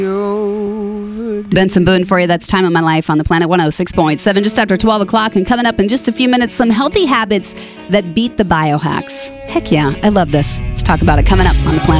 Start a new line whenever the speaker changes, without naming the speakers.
Benson Boone for you. That's Time of My Life on the Planet 106.7, just after 12 o'clock. And coming up in just a few minutes, some healthy habits that beat the biohacks. Heck yeah, I love this. Let's talk about it coming up on the Planet.